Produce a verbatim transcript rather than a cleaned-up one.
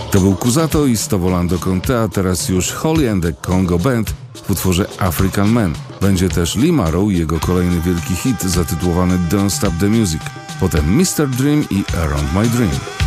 To był Kusato i Sto Volando con Te, a teraz już Holly and the Congo Band w utworze African Man. Będzie też Lee Marrow i jego kolejny wielki hit zatytułowany Don't Stop the Music. Potem mister Dream i Around My Dream.